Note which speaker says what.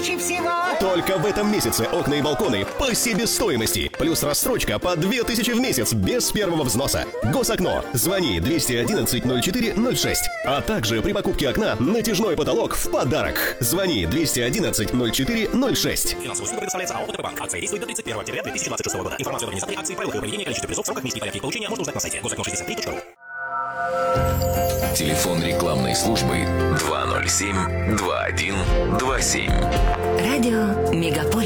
Speaker 1: 2000 всего.
Speaker 2: Только в этом месяце окна и балконы по себестоимости. Плюс рассрочка по 2000 в месяц без первого взноса. Госокно. Звони 211-04-06. А также при покупке окна натяжной потолок в подарок. Звони 211-04-06.
Speaker 3: Финансовая услуга предоставляется АО «ОТП Банк». Акция действует до 31 октября 2026 года. Информацию об организации акции, правилах ее проведения, количестве призов, сроках, месте и порядке их получения можно узнать на сайте gosokno63.ru.
Speaker 4: Телефон рекламной службы 207-2127.
Speaker 5: Радио Мегаполис.